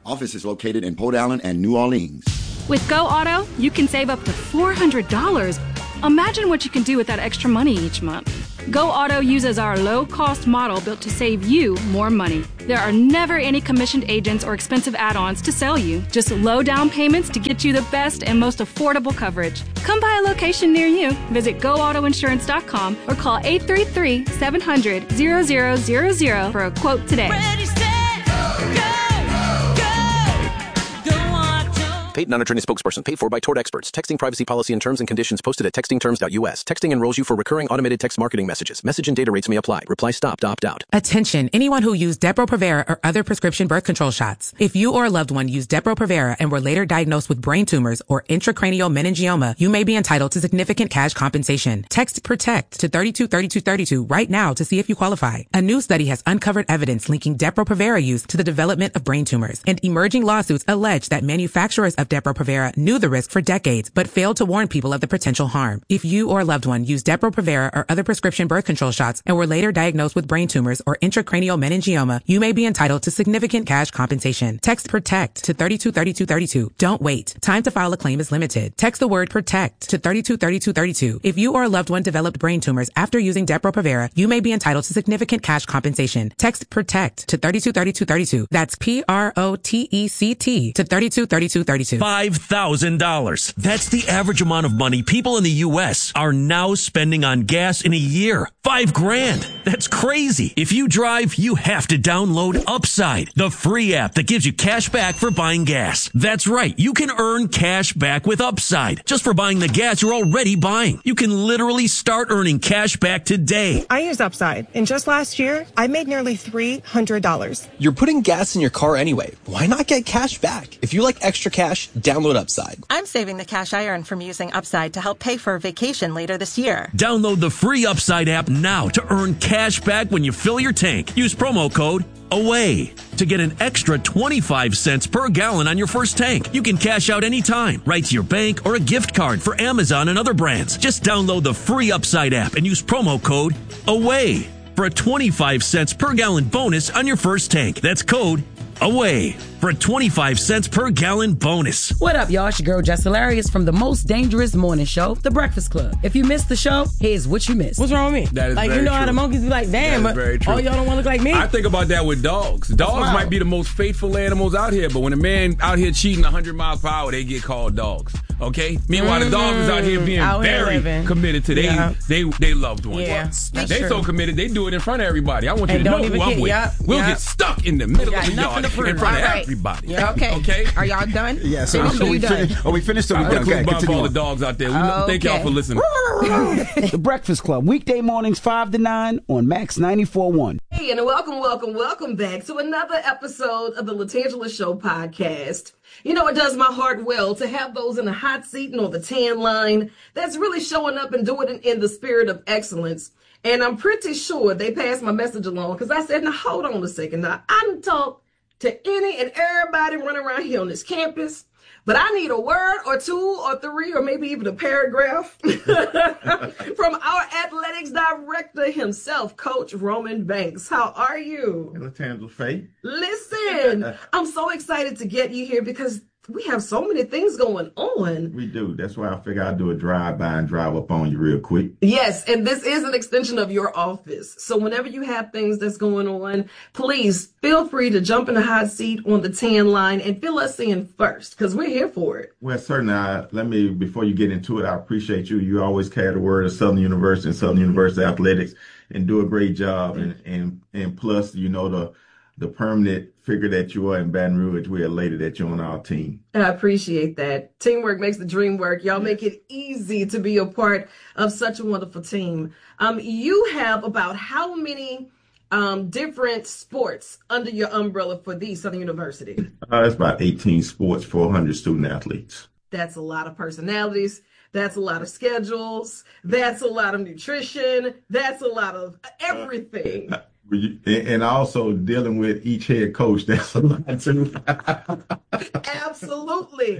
Office is located in Port Allen and New Orleans. With Go Auto, you can save up to $400. Imagine what you can do with that extra money each month. Go Auto uses our low-cost model built to save you more money. There are never any commissioned agents or expensive add-ons to sell you. Just low down payments to get you the best and most affordable coverage. Come by a location near you. Visit GoAutoInsurance.com or call 833-700-0000 for a quote today. Ready, set, go. Paid non-attorney spokesperson. Paid for by Tort Experts. Texting privacy policy and terms and conditions posted at textingterms.us. Texting enrolls you for recurring automated text marketing messages. Message and data rates may apply. Reply stop to opt out. Attention, anyone who used Depo-Provera or other prescription birth control shots. If you or a loved one used Depo-Provera and were later diagnosed with brain tumors or intracranial meningioma, you may be entitled to significant cash compensation. Text PROTECT to 323232 right now to see if you qualify. A new study has uncovered evidence linking Depo-Provera use to the development of brain tumors, and emerging lawsuits allege that manufacturers of Depo-Provera knew the risk for decades, but failed to warn people of the potential harm. If you or a loved one used Depo-Provera or other prescription birth control shots and were later diagnosed with brain tumors or intracranial meningioma, you may be entitled to significant cash compensation. Text PROTECT to 323232. Don't wait. Time to file a claim is limited. Text the word PROTECT to 323232. If you or a loved one developed brain tumors after using Depo-Provera, you may be entitled to significant cash compensation. Text PROTECT to 323232. That's PROTECT to 323232. $5,000. That's the average amount of money people in the U.S. are now spending on gas in a year. $5,000. That's crazy. If you drive, you have to download Upside, the free app that gives you cash back for buying gas. That's right. You can earn cash back with Upside just for buying the gas you're already buying. You can literally start earning cash back today. I use Upside, and just last year, I made nearly $300. You're putting gas in your car anyway. Why not get cash back? If you like extra cash, download Upside. I'm saving the cash I earn from using Upside to help pay for a vacation later this year. Download the free Upside app now to earn cash back when you fill your tank. Use promo code AWAY to get an extra 25 cents per gallon on your first tank. You can cash out anytime, right to your bank or a gift card for Amazon and other brands. Just download the free Upside app and use promo code AWAY for a 25 cents per gallon bonus on your first tank. That's code AWAY for a 25 cents per gallon bonus. What up, y'all? It's your girl, Jess Hilarious from the most dangerous morning show, The Breakfast Club. If you missed the show, here's what you missed. What's wrong with me? That is like, very you know true. how the monkeys be like, damn, That is very true. all y'all don't want to look like me? I think about that with dogs. Dogs might be the most faithful animals out here, but when a man out here cheating 100 miles per hour, they get called dogs. Okay? Meanwhile, the dog is out here being very committed to they loved ones. Yeah, They so committed, they do it in front of everybody. I want you to know who I'm with. We'll get stuck in the middle of the yard in front of everybody. Yeah. Okay. Are y'all done? Yeah, so we finished? I Okay, put all the dogs out there. Thank y'all for listening. The Breakfast Club, weekday mornings 5 to 9 on Max 94.1. Hey, and welcome back to another episode of the Latangela Show podcast. You know, it does my heart well to have those in the hot seat and on the tan line that's really showing up and doing it in the spirit of excellence. And I'm pretty sure they passed my message along because I said, now hold on a second. Now, I done talked to any and everybody running around here on this campus, but I need a word or two or three or maybe even a paragraph from our athletics director himself, Coach Roman Banks. How are you? Latangela Faye. Listen, I'm so excited to get you here because we have so many things going on. We do. That's why I figure I'd do a drive-by and drive up on you real quick. Yes, and this is an extension of your office. So whenever you have things that's going on, please feel free to jump in the hot seat on the tan line and fill us in first, because we're here for it. Well, certainly, before you get into it, I appreciate you. You always carry the word of Southern University and Southern University Athletics and do a great job. And plus, you know, the permanent figure that you are in Baton Rouge, we're elated that you're on our team. I appreciate that. Teamwork makes the dream work. Y'all make it easy to be a part of such a wonderful team. You have about how many different sports under your umbrella for the Southern University? It's about 18 sports, 400 student athletes. That's a lot of personalities. That's a lot of schedules. That's a lot of nutrition. That's a lot of everything. And also dealing with each head coach, that's a lot too. Absolutely. You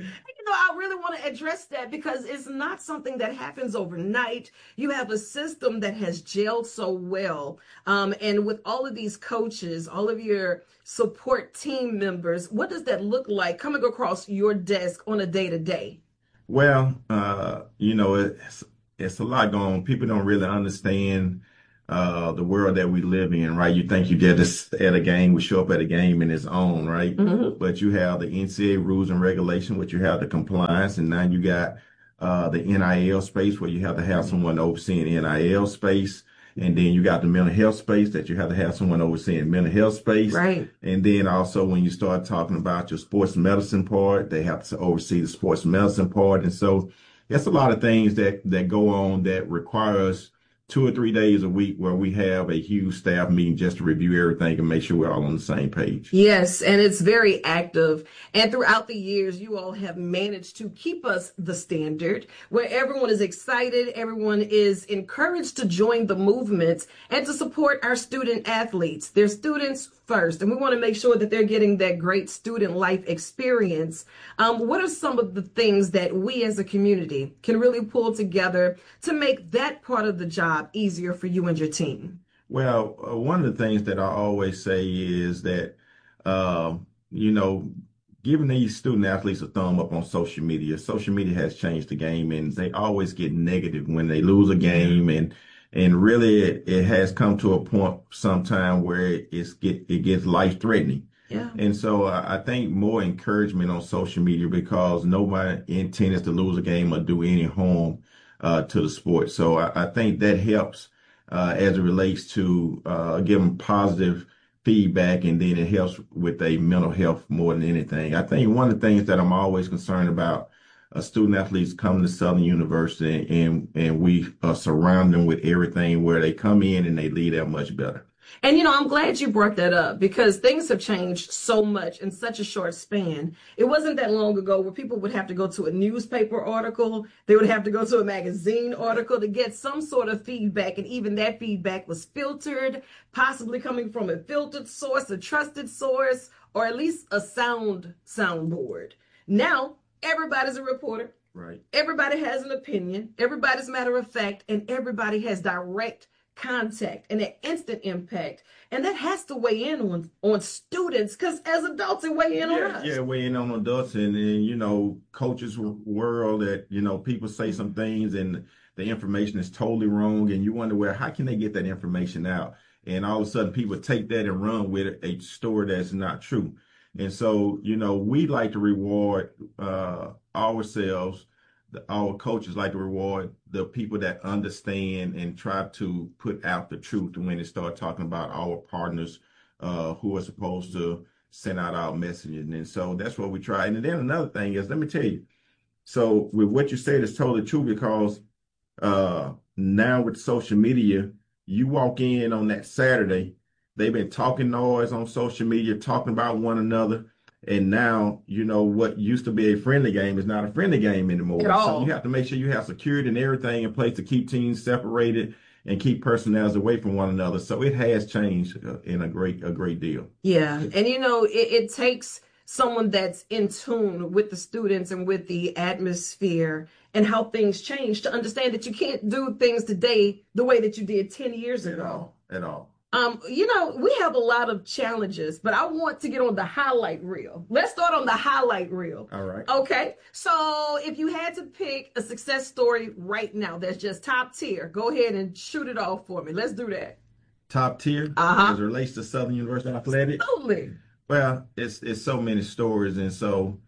I really want to address that because it's not something that happens overnight. You have a system that has gelled so well. And with all of these coaches, all of your support team members, what does that look like coming across your desk on a day-to-day? Well, it's a lot going on. People don't really understand the world that we live in, right? You think you just at a game, we show up at a game in its own, right? Mm-hmm. But you have the NCAA rules and regulation, which you have the compliance, and now you got the NIL space where you have to have someone overseeing NIL space. And then you got the mental health space that you have to have someone overseeing mental health space. Right. And then also when you start talking about your sports medicine part, they have to oversee the sports medicine part. And so there's a lot of things that go on that require us 2 or 3 days a week where we have a huge staff meeting just to review everything and make sure we're all on the same page. Yes, and it's very active. And throughout the years, you all have managed to keep us the standard where everyone is excited, everyone is encouraged to join the movement and to support our student athletes. They're students first, and we want to make sure that they're getting that great student life experience. What are some of the things that we as a community can really pull together to make that part of the job easier for you and your team? Well, one of the things that I always say is that, giving these student athletes a thumb up on social media. Social media has changed the game, and they always get negative when they lose a game. And really, it has come to a point sometime where it gets life-threatening. Yeah. And so I think more encouragement on social media because nobody intends to lose a game or do any harm to the sport. So I think that helps as it relates to giving positive feedback, and then it helps with their mental health more than anything. I think one of the things that I'm always concerned about, student athletes come to Southern University and we surround them with everything where they come in and they leave there much better. And, I'm glad you brought that up because things have changed so much in such a short span. It wasn't that long ago where people would have to go to a newspaper article. They would have to go to a magazine article to get some sort of feedback. And even that feedback was filtered, possibly coming from a filtered source, a trusted source, or at least a soundboard. Now, everybody's a reporter. Right. Everybody has an opinion. Everybody's matter of fact, and everybody has direct contact and an instant impact. And that has to weigh in on students because as adults, it weigh in on us. Yeah, weigh in on adults and coaches world that, people say some things and the information is totally wrong. And you wonder, how can they get that information out? And all of a sudden people take that and run with a story that's not true. And so, we like to reward ourselves. Our coaches like to reward the people that understand and try to put out the truth when they start talking about our partners who are supposed to send out our messaging. And so that's what we try. And then another thing is, let me tell you, so with what you said is totally true because now with social media, you walk in on that Saturday, they've been talking noise on social media, talking about one another. And now, what used to be a friendly game is not a friendly game anymore. At all. So you have to make sure you have security and everything in place to keep teams separated and keep personnel away from one another. So it has changed in a great deal. Yeah. And, it takes someone that's in tune with the students and with the atmosphere and how things change to understand that you can't do things today the way that you did 10 years ago. At all. We have a lot of challenges, but I want to get on the highlight reel. Let's start on the highlight reel. All right. Okay. So if you had to pick a success story right now that's just top tier, go ahead and shoot it off for me. Let's do that. Top tier as it relates to Southern University Athletics? Absolutely. Well, it's so many stories. And so,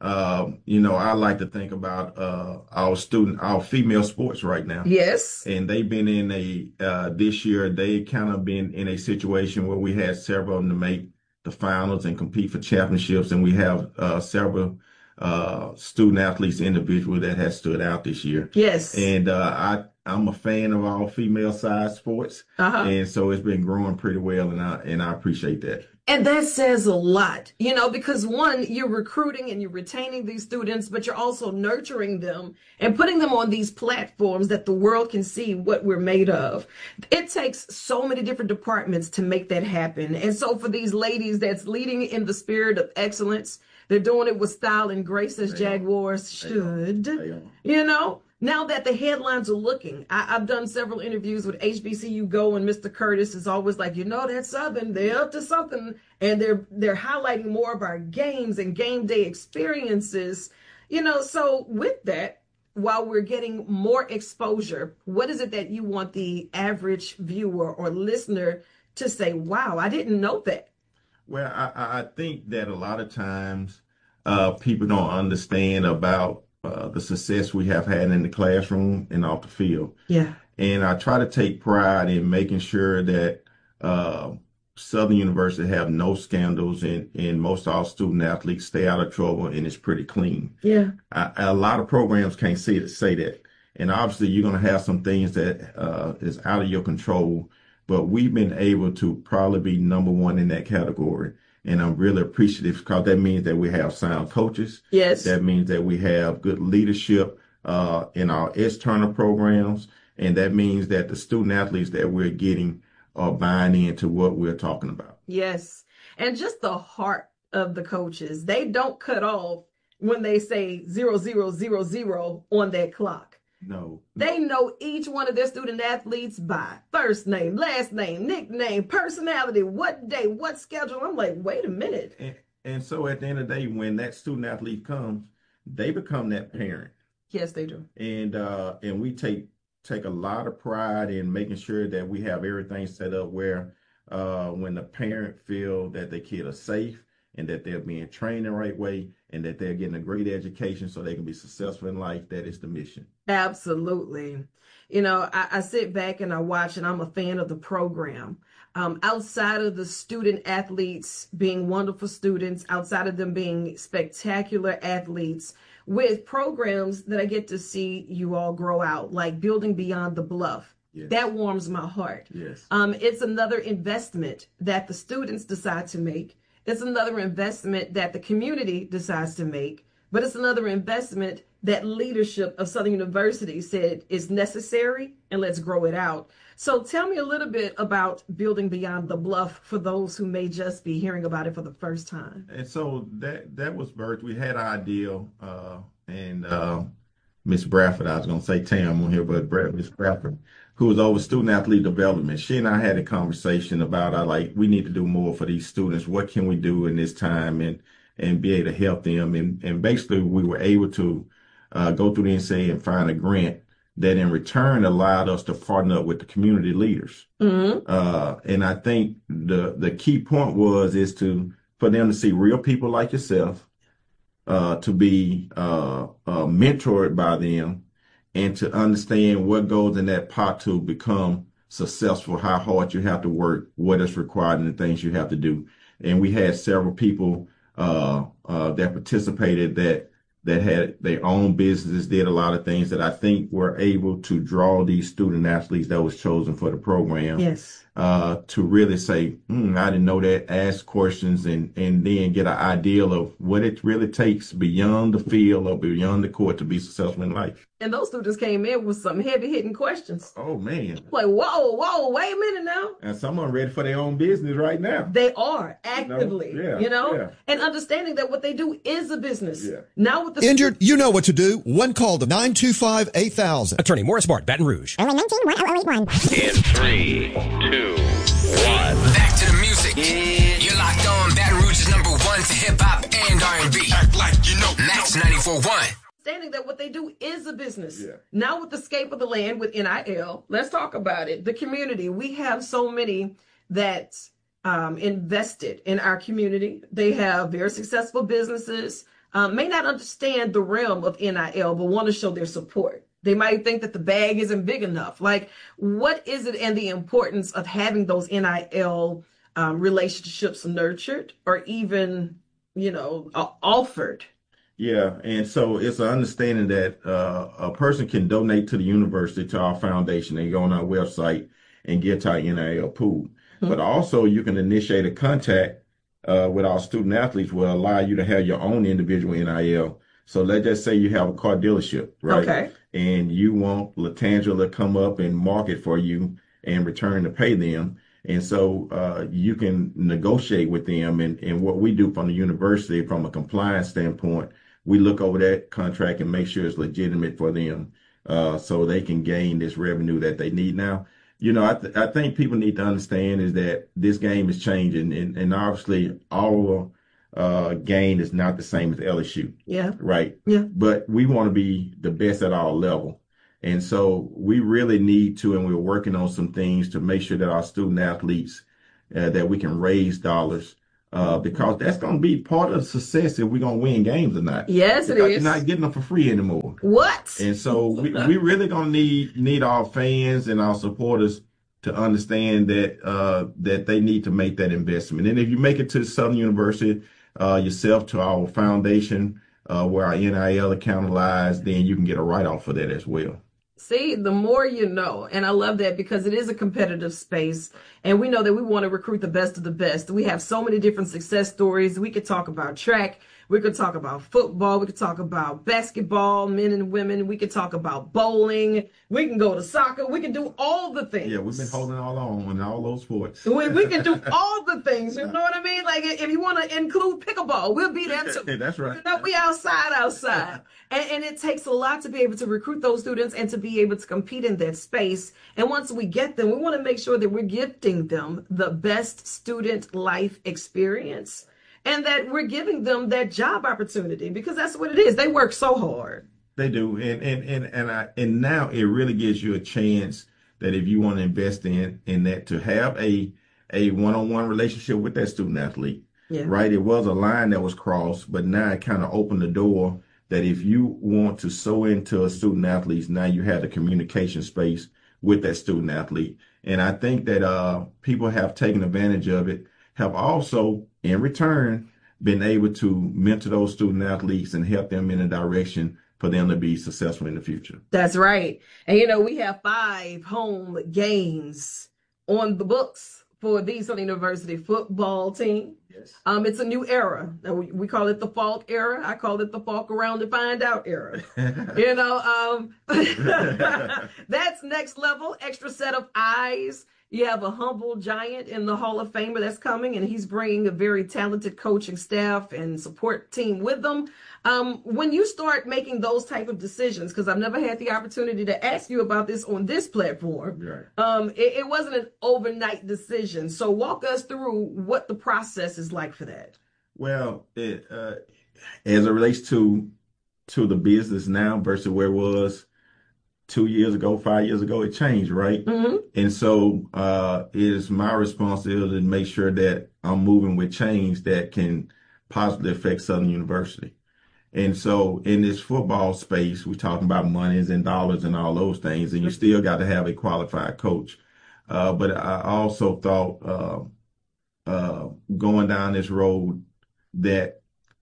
I like to think about our female sports right now. Yes. And they've been in this year, they kind of been in a situation where we had several of them to make the finals and compete for championships. And we have several student athletes individually that has stood out this year. Yes. And I'm a fan of all female side sports. And so it's been growing pretty well. And I appreciate that. And that says a lot, because one, you're recruiting and you're retaining these students, but you're also nurturing them and putting them on these platforms that the world can see what we're made of. It takes so many different departments to make that happen. And so for these ladies that's leading in the spirit of excellence, They're doing it with style and grace as Jaguars should. You know, now that the headlines are looking, I've done several interviews with HBCU Go, and Mr. Curtis is always like, you know, that Southern, they're up to something. And they're highlighting more of our games and game day experiences. You know, so with that, while we're getting more exposure, what is it that you want the average viewer or listener to say, wow, I didn't know that? Well, I think that a lot of times people don't understand about the success we have had in the classroom and off the field. Yeah. And I try to take pride in making sure that Southern University have no scandals, and most of our student athletes stay out of trouble, and it's pretty clean. Yeah. A lot of programs can't say that. And obviously you're going to have some things that is out of your control, but we've been able to probably be number one in that category. And I'm really appreciative because that means that we have sound coaches. Yes. That means that we have good leadership in our external programs. And that means that the student athletes that we're getting are buying into what we're talking about. Yes. And just the heart of the coaches. They don't cut off when they say 0000 on that clock. No. They know each one of their student athletes by first name, last name, nickname, personality, what day, what schedule. I'm like, wait a minute. And so at the end of the day, when that student athlete comes, they become that parent. Yes, they do. And we take a lot of pride in making sure that we have everything set up where when the parent feel that the kid is safe and that they're being trained the right way and that they're getting a great education so they can be successful in life, that is the mission. Absolutely. You know, I sit back and I watch, and I'm a fan of the program. Outside of the student athletes being wonderful students, outside of them being spectacular athletes, with programs that I get to see you all grow out, like Building Beyond the Bluff. Yes. That warms my heart. Yes. It's another investment that the students decide to make. It's another investment that the community decides to make, but it's another investment that leadership of Southern University said is necessary, and let's grow it out. So tell me a little bit about Building Beyond the Bluff for those who may just be hearing about it for the first time. And so that was birthed. We had an idea, and Miss Bradford, I was going to say Tam on here, but Miss Bradford, who was over student athlete development, she and I had a conversation about, we need to do more for these students. What can we do in this time and be able to help them? And basically we were able to go through the NCAA and find a grant that in return allowed us to partner up with the community leaders. Mm-hmm. And I think the key point is for them to see real people like yourself, to be mentored by them, and to understand what goes in that pot to become successful, how hard you have to work, what is required, and the things you have to do. And we had several people that participated that had their own businesses, did a lot of things that I think were able to draw these student athletes that was chosen for the program. Yes. To really say, I didn't know that, ask questions, and then get an idea of what it really takes beyond the field or beyond the court to be successful in life. And those students came in with some heavy-hitting questions. Oh, man. Like, whoa, wait a minute now. And some are ready for their own business right now. They are, actively, Yeah. And understanding that what they do is a business. Yeah. Now with the injured, you know what to do. One call to 925-8000. Attorney Morris Bart, Baton Rouge. Only 19-1081. In 3, 2, 1. Back to the music. You're locked on Baton Rouge's #1 to hip-hop and R&B. Act like you know. Max 94.1. Understanding that what they do is a business. Yeah. Now with the Scape of the Land, with NIL, let's talk about it. The community, we have so many that invested in our community. They have very successful businesses, may not understand the realm of NIL, but want to show their support. They might think that the bag isn't big enough. Like, what is it, and the importance of having those NIL relationships nurtured or even, offered? Yeah, and so it's an understanding that a person can donate to the university, to our foundation. They go on our website and get to our NIL pool. Mm-hmm. But also you can initiate a contact with our student athletes will allow you to have your own individual NIL. So let's just say you have a car dealership, right? Okay. And you want Latangela to come up and market for you in return to pay them. And so you can negotiate with them. And what we do from the university, from a compliance standpoint, we look over that contract and make sure it's legitimate for them so they can gain this revenue that they need. Now, I think people need to understand is that this game is changing. And obviously, our gain is not the same as LSU. Yeah. Right? Yeah. But we want to be the best at our level. And so we really need to, and we're working on some things to make sure that our student athletes, that we can raise dollars, because that's going to be part of the success if we're going to win games or not. Yes, it is. You're not getting them for free anymore. What? And so we really going to need our fans and our supporters to understand that they need to make that investment. And if you make it to Southern University, yourself, to our foundation, where our NIL account lies, then you can get a write-off for that as well. See, the more you know, and I love that because it is a competitive space, and we know that we want to recruit the best of the best. We have so many different success stories. We could talk about track. We could talk about football. We could talk about basketball, men and women. We could talk about bowling. We can go to soccer. We can do all the things. Yeah, we've been holding on all those sports. We can do all the things. You know what I mean? Like if you want to include pickleball, we'll be there too. That's right. We outside. And it takes a lot to be able to recruit those students and to be able to compete in that space. And once we get them, we want to make sure that we're gifting them the best student life experience and that we're giving them that job opportunity, because that's what it is. They work so hard. They do. And now it really gives you a chance that if you want to invest in that, to have a one-on-one relationship with that student athlete. Yeah. Right? It was a line that was crossed, but now it kind of opened the door that if you want to sow into a student athlete, now you have the communication space with that student athlete. And I think that people have taken advantage of it, have also, in return, been able to mentor those student athletes and help them in a direction for them to be successful in the future. That's right. And, we have 5 home games on the books for the Southern University football team. Yes. It's a new era. We call it the Falk era. I call it the Falk around to find out era. That's next level, extra set of eyes. You have a humble giant in the Hall of Famer that's coming, and he's bringing a very talented coaching staff and support team with them. When you start making those type of decisions, because I've never had the opportunity to ask you about this on this platform, right. It wasn't an overnight decision. So walk us through what the process is like for that. Well, as it relates to the business now versus where it was 2 years ago, 5 years ago, it changed, right? Mm-hmm. And so it is my responsibility to make sure that I'm moving with change that can positively affect Southern University. And so in this football space, we're talking about monies and dollars and all those things, and you still got to have a qualified coach. But I also thought going down this road that,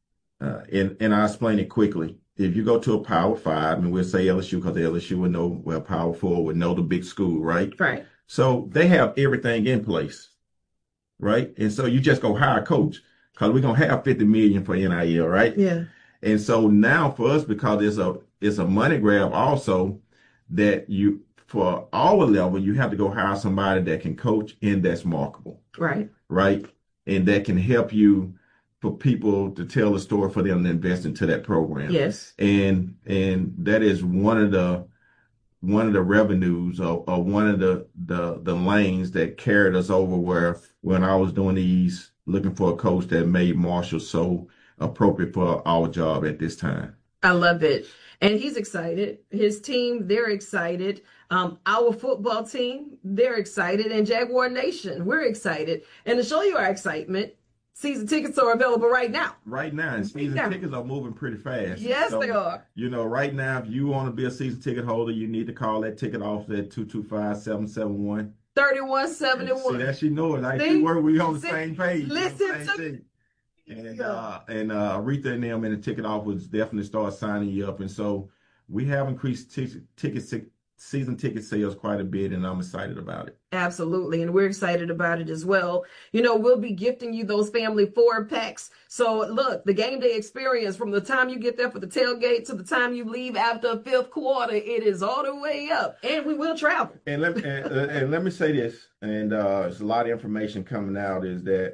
and I'll explain it quickly. If you go to a Power 5, and we'll say LSU because LSU would know, well, Power 4 would know the big school, right? Right. So they have everything in place, right? And so you just go hire a coach because we're going to have $50 million for NIL, right? Yeah. And so now for us, because it's a money grab also, that for our level, you have to go hire somebody that can coach and that's marketable. Right. Right. And that can help you, for people to tell the story, for them to invest into that program. Yes. And that is one of the revenues or one of the lanes that carried us over, where when I was doing these, looking for a coach that made Marshall so appropriate for our job at this time. I love it. And he's excited. His team, they're excited. Our football team, they're excited. And Jaguar Nation, we're excited. And to show you our excitement, season tickets are available right now. Right now. And season tickets are moving pretty fast. Yes, they are. Right now, if you want to be a season ticket holder, you need to call that ticket office at 225-771. 3171. See, that she know it. We on the same page. Listen to me. And Aretha and them in the ticket office definitely start signing you up. And so we have increased ticket season ticket sales quite a bit, and I'm excited about it. Absolutely. And we're excited about it as well. We'll be gifting you those family 4-packs. So look, the game day experience from the time you get there for the tailgate to the time you leave after the 5th quarter, it is all the way up. And we will travel. And let me say this, and there's a lot of information coming out, is that,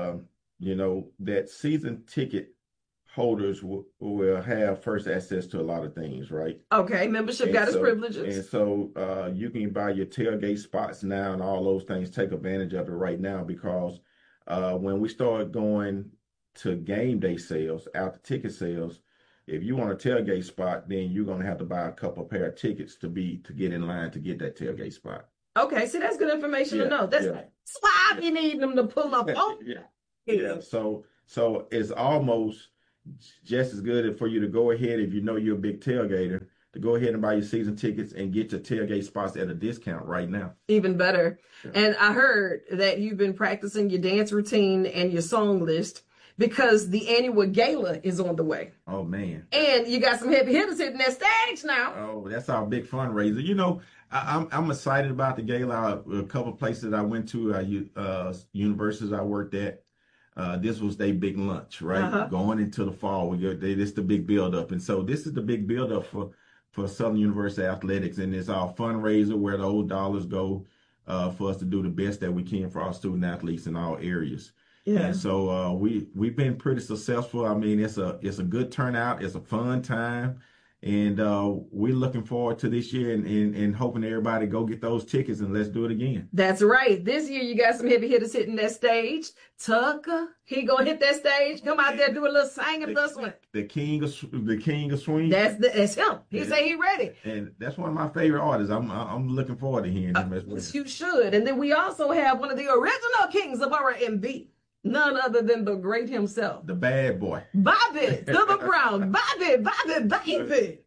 that season ticket holders will have first access to a lot of things, right? Okay, membership got its privileges. And so you can buy your tailgate spots now and all those things. Take advantage of it right now, because when we start going to game day sales, out the ticket sales, if you want a tailgate spot, then you're going to have to buy a couple pair of tickets to get in line to get that tailgate spot. Okay, see, that's good information to know. That's why we need them to pull up. Yeah. So it's almost just as good for you to go ahead, if you know you're a big tailgater, to go ahead and buy your season tickets and get your tailgate spots at a discount right now. Even better. Yeah. And I heard that you've been practicing your dance routine and your song list because the annual gala is on the way. Oh, man. And you got some heavy hitters hitting that stage now. Oh, that's our big fundraiser. I'm excited about the gala. A couple of places I went to, universities I worked at, this was their big lunch, right? Uh-huh. Going into the fall, this is the big build-up. And so this is the big build-up for Southern University Athletics. And it's our fundraiser where the old dollars go for us to do the best that we can for our student athletes in all areas. Yeah. And so we've been pretty successful. I mean, it's a good turnout. It's a fun time. And we're looking forward to this year and hoping everybody go get those tickets and let's do it again. That's right. This year you got some heavy hitters hitting that stage. Tucker, he gonna hit that stage. Come out there, do a little singing for us. The king of swing. That's him. He say he ready. And that's one of my favorite artists. I'm looking forward to hearing him as well. You should. And then we also have one of the original kings of R&B. None other than the great himself. The bad boy. Bobby Silver Brown. Bobby, baby.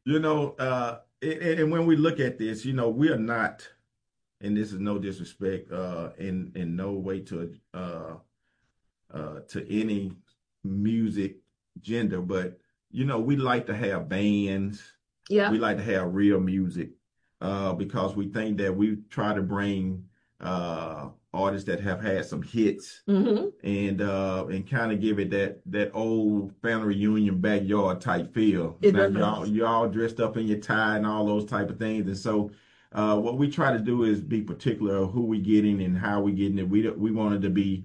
And when we look at this, we are not, and this is no disrespect, in no way to any music gender, but, we like to have bands. Yeah. We like to have real music, because we think that we try to bring, artists that have had some hits, mm-hmm. and kind of give it that old family reunion backyard type feel. You're all dressed up in your tie and all those type of things. And so what we try to do is be particular of who we getting and how we getting it. We wanted to be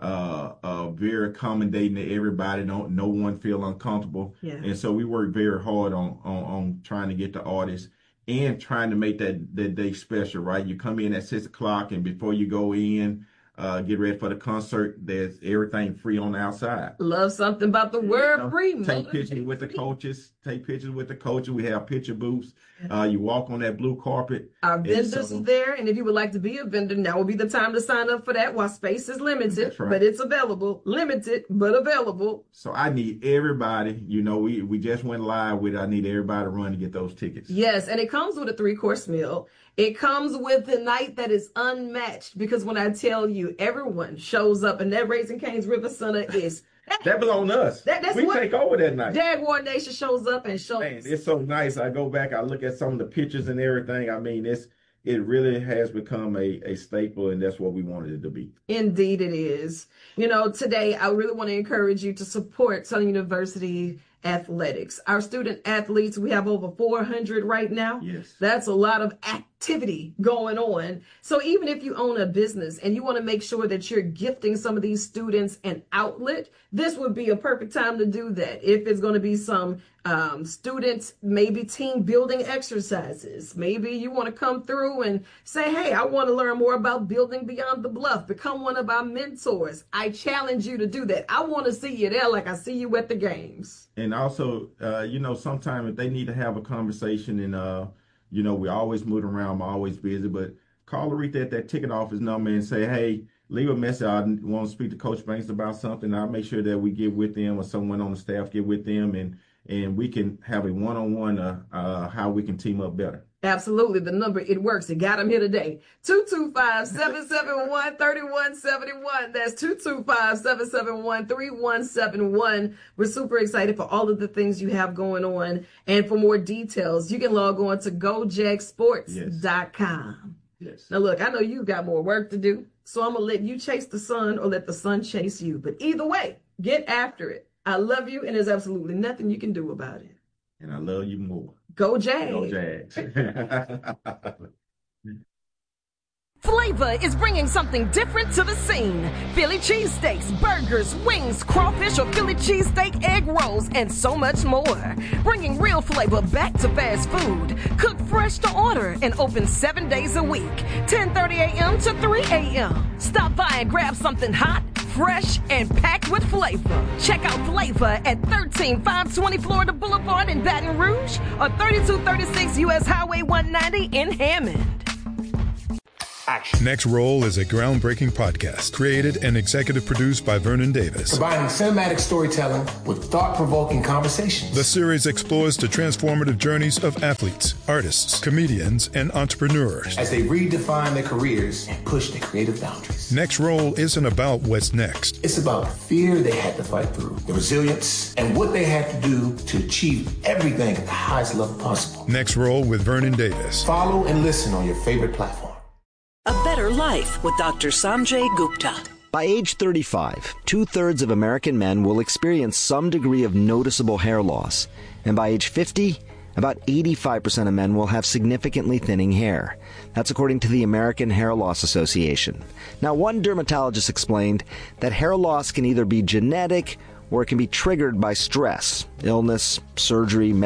very accommodating to everybody. No one feel uncomfortable. Yeah. And so we work very hard on trying to get the artists and trying to make that day special, right? You come in at 6 o'clock, and before you go in, get ready for the concert, there's everything free on the outside. Love something about the word free. Take pictures with the coaches. We have picture booths. You walk on that blue carpet. Our vendors are there, and if you would like to be a vendor, now would be the time to sign up for that while space is limited. That's right. But it's available. Limited, but available. So I need everybody. We just went live with it. I need everybody to run to get those tickets. Yes, and it comes with a 3-course meal. It comes with a night that is unmatched, because when I tell you everyone shows up, and that Raising Cane's River Center is that belongs to us. We take over that night. Jaguar Nation shows up and shows. Man, it's so nice. I go back, I look at some of the pictures and everything. I mean, it really has become a staple, and that's what we wanted it to be. Indeed it is. Today I really want to encourage you to support Southern University athletics. Our student athletes, we have over 400 right now. Yes. That's a lot of activity going on. So even if you own a business and you want to make sure that you're gifting some of these students an outlet, this would be a perfect time to do that. If it's going to be some students, maybe team building exercises, maybe you want to come through and say, hey, I want to learn more about building beyond the bluff. Become one of our mentors. I challenge you to do that. I want to see you there like I see you at the games. And also, sometimes if they need to have a conversation and, we always move around, I'm always busy, but call Aretha at that ticket office number and say, hey, leave a message. I want to speak to Coach Banks about something. I'll make sure that we get with them or someone on the staff get with them and and we can have a one-on-one how we can team up better. Absolutely. The number, it works. You got them here today. 225-771-3171. That's 225-771-3171. We're super excited for all of the things you have going on. And for more details, you can log on to GoJackSports.com. Yes. Now, look, I know you've got more work to do, so I'm going to let you chase the sun or let the sun chase you. But either way, get after it. I love you, and there's absolutely nothing you can do about it. And I love you more. Go Jags. Go Jags. Flavor is bringing something different to the scene. Philly cheesesteaks, burgers, wings, crawfish or Philly cheesesteak egg rolls, and so much more. Bringing real flavor back to fast food. Cooked fresh to order and open 7 days a week. 10:30 a.m. to 3 a.m. Stop by and grab something hot, fresh, and packed with flavor. Check out Flavor at 13520 Florida Boulevard in Baton Rouge or 3236 U.S. Highway 190 in Hammond. Action. Next Roll is a groundbreaking podcast created and executive produced by Vernon Davis. Combining cinematic storytelling with thought-provoking conversations. The series explores the transformative journeys of athletes, artists, comedians, and entrepreneurs as they redefine their careers and push their creative boundaries. Next Roll isn't about what's next. It's about the fear they had to fight through, the resilience, and what they had to do to achieve everything at the highest level possible. Next Roll with Vernon Davis. Follow and listen on your favorite platform. A Better Life with Dr. Sanjay Gupta. By age 35, 2/3 of American men will experience some degree of noticeable hair loss. And by age 50, about 85% of men will have significantly thinning hair. That's according to the American Hair Loss Association. Now, one dermatologist explained that hair loss can either be genetic or it can be triggered by stress, illness, surgery,